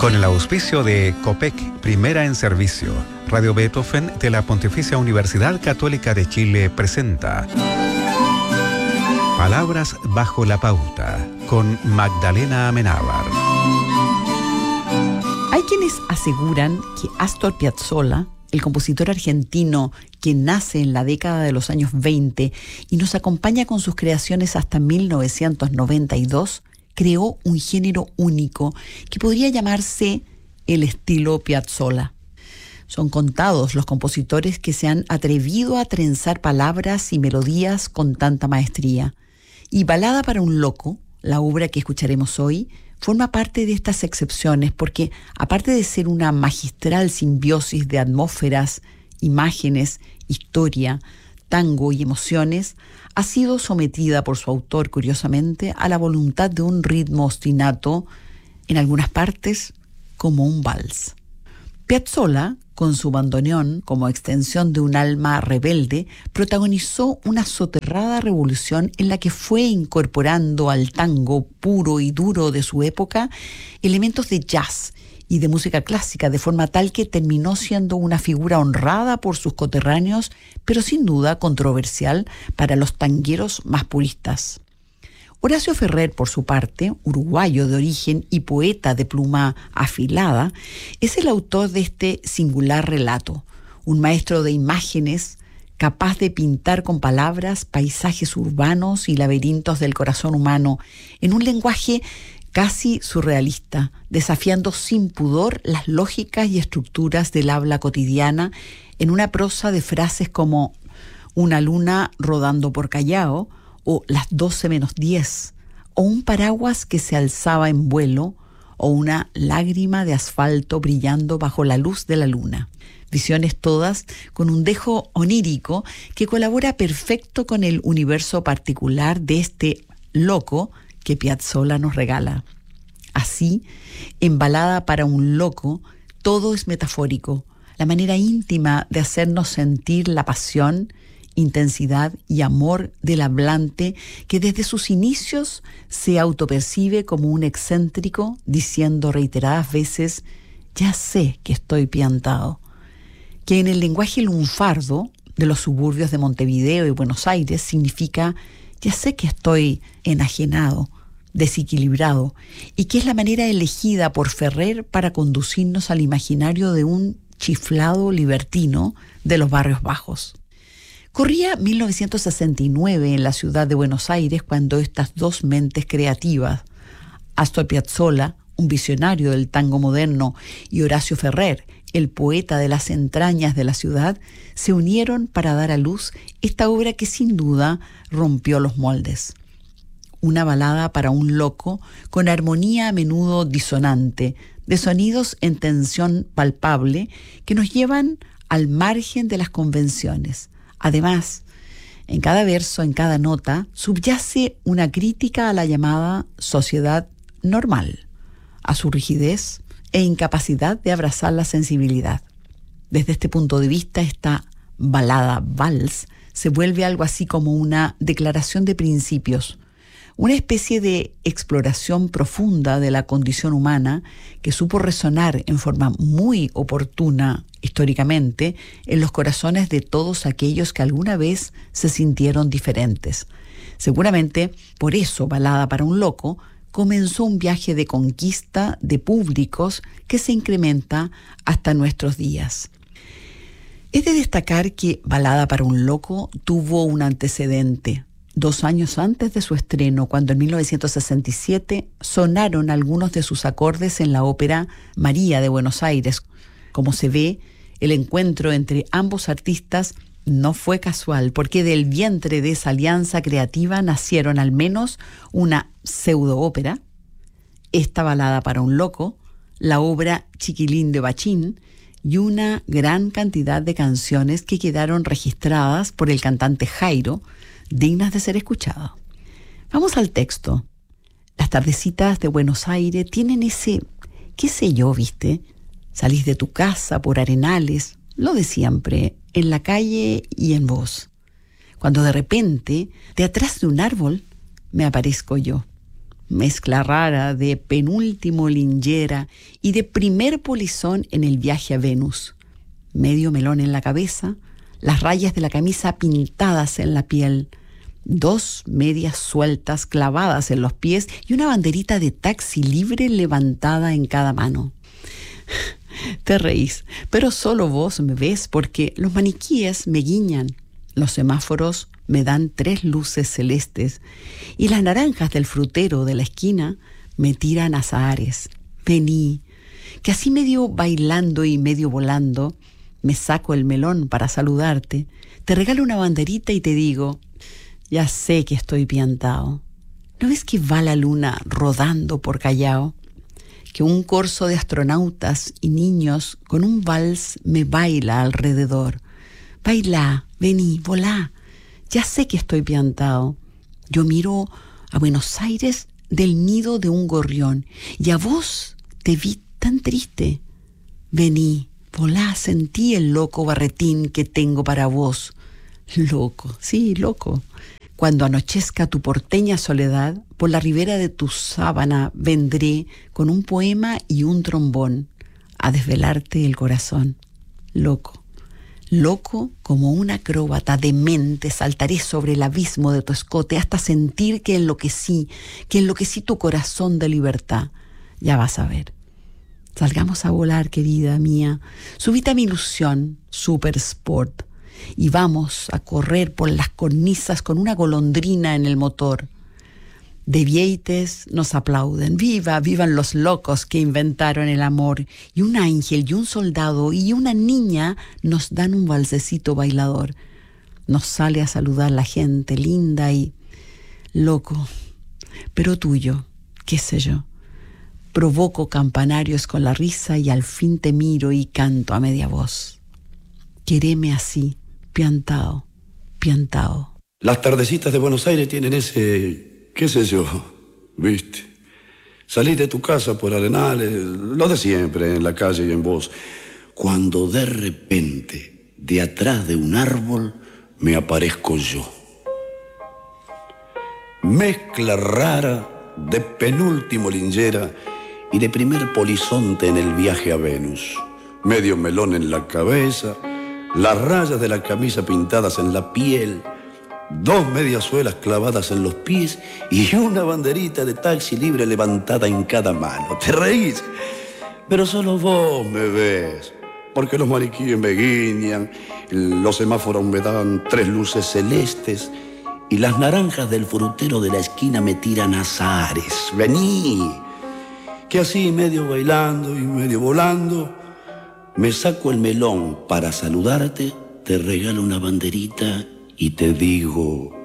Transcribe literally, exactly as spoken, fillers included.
Con el auspicio de COPEC, Primera en Servicio, Radio Beethoven de la Pontificia Universidad Católica de Chile presenta Palabras bajo la pauta, con Magdalena Amenábar. Hay quienes aseguran que Astor Piazzolla, el compositor argentino que nace en la década de los años veinte y nos acompaña con sus creaciones hasta mil novecientos noventa y dos, creó un género único que podría llamarse el estilo Piazzolla. Son contados los compositores que se han atrevido a trenzar palabras y melodías con tanta maestría. Y Balada para un loco, la obra que escucharemos hoy, forma parte de estas excepciones porque, aparte de ser una magistral simbiosis de atmósferas, imágenes, historia, tango y emociones, ha sido sometida por su autor, curiosamente, a la voluntad de un ritmo ostinato, en algunas partes como un vals. Piazzolla, con su bandoneón como extensión de un alma rebelde, protagonizó una soterrada revolución en la que fue incorporando al tango puro y duro de su época elementos de jazz y de música clásica, de forma tal que terminó siendo una figura honrada por sus coterráneos, pero sin duda controversial para los tangueros más puristas. Horacio Ferrer, por su parte, uruguayo de origen y poeta de pluma afilada, es el autor de este singular relato, un maestro de imágenes capaz de pintar con palabras paisajes urbanos y laberintos del corazón humano en un lenguaje casi surrealista, desafiando sin pudor las lógicas y estructuras del habla cotidiana en una prosa de frases como una luna rodando por Callao, o las doce menos diez, o un paraguas que se alzaba en vuelo, o una lágrima de asfalto brillando bajo la luz de la luna. Visiones todas con un dejo onírico que colabora perfecto con el universo particular de este loco que Piazzolla nos regala. Así, en Balada para un loco, todo es metafórico, la manera íntima de hacernos sentir la pasión, intensidad y amor del hablante que desde sus inicios se autopercibe como un excéntrico, diciendo reiteradas veces: ya sé que estoy piantado, que en el lenguaje lunfardo de los suburbios de Montevideo y Buenos Aires significa ya sé que estoy enajenado, desequilibrado, y que es la manera elegida por Ferrer para conducirnos al imaginario de un chiflado libertino de los barrios bajos. Corría mil novecientos sesenta y nueve en la ciudad de Buenos Aires cuando estas dos mentes creativas, Astor Piazzolla, un visionario del tango moderno, y Horacio Ferrer, el poeta de las entrañas de la ciudad, se unieron para dar a luz esta obra que sin duda rompió los moldes. Una balada para un loco con armonía a menudo disonante, de sonidos en tensión palpable que nos llevan al margen de las convenciones. Además, en cada verso, en cada nota, subyace una crítica a la llamada sociedad normal, a su rigidez e incapacidad de abrazar la sensibilidad. Desde este punto de vista, esta balada vals se vuelve algo así como una declaración de principios, una especie de exploración profunda de la condición humana que supo resonar en forma muy oportuna históricamente en los corazones de todos aquellos que alguna vez se sintieron diferentes. Seguramente por eso Balada para un loco comenzó un viaje de conquista de públicos que se incrementa hasta nuestros días. Es de destacar que Balada para un loco tuvo un antecedente. Dos años antes de su estreno, cuando en mil novecientos sesenta y siete sonaron algunos de sus acordes en la ópera María de Buenos Aires. Como se ve, el encuentro entre ambos artistas no fue casual, porque del vientre de esa alianza creativa nacieron al menos una pseudo-ópera, esta Balada para un loco, la obra Chiquilín de Bachín y una gran cantidad de canciones que quedaron registradas por el cantante Jairo, dignas de ser escuchadas. Vamos al texto. Las tardecitas de Buenos Aires tienen ese, qué sé yo, ¿viste? Salís de tu casa por arenales, lo de siempre, en la calle y en vos. Cuando de repente, de atrás de un árbol, me aparezco yo. mezcla rara de penúltimo lingera y de primer polizón en el viaje a Venus. Medio melón en la cabeza, las rayas de la camisa pintadas en la piel, dos medias sueltas clavadas en los pies y una banderita de taxi libre levantada en cada mano. Te reís, pero solo vos me ves porque los maniquíes me guiñan, los semáforos me dan tres luces celestes y las naranjas del frutero de la esquina me tiran azahares. Vení, que así medio bailando y medio volando, me saco el melón para saludarte, te regalo una banderita y te digo, ya sé que estoy piantao. ¿No ves que va la luna rodando por Callao? Que un corso de astronautas y niños con un vals me baila alrededor. Bailá, vení, volá. Ya sé que estoy piantao. Yo miro a Buenos Aires del nido de un gorrión y a vos te vi tan triste. Vení, volá, sentí el loco barretín que tengo para vos. Loco, sí, loco. Cuando anochezca tu porteña soledad, por la ribera de tu sábana vendré con un poema y un trombón a desvelarte el corazón. Loco, loco como un acróbata demente saltaré sobre el abismo de tu escote hasta sentir que enloquecí, que enloquecí tu corazón de libertad. Ya vas a ver. Salgamos a volar, querida mía. Subite a mi ilusión, Super Sport. Y vamos a correr por las cornisas con una golondrina en el motor. De Vieites nos aplauden. ¡Viva, vivan los locos que inventaron el amor! Y un ángel y un soldado y una niña nos dan un valsecito bailador. Nos sale a saludar la gente linda y loco, pero tuyo, qué sé yo. Provoco campanarios con la risa y al fin te miro y canto a media voz. Quereme así, piantao, piantao. Las tardecitas de Buenos Aires tienen ese, qué sé yo, viste. Salís de tu casa por Arenales, lo de siempre, en la calle y en vos. Cuando de repente, de atrás de un árbol, me aparezco yo. Mezcla rara de penúltimo lingera y de primer polizonte en el viaje a Venus. Medio melón en la cabeza, las rayas de la camisa pintadas en la piel, dos mediasuelas clavadas en los pies y una banderita de taxi libre levantada en cada mano. ¿Te reís? Pero solo vos me ves, porque los maniquíes me guiñan, los semáforos me dan tres luces celestes y las naranjas del frutero de la esquina me tiran azahares. Vení, que así medio bailando y medio volando, me saco el melón para saludarte, te regalo una banderita y te digo...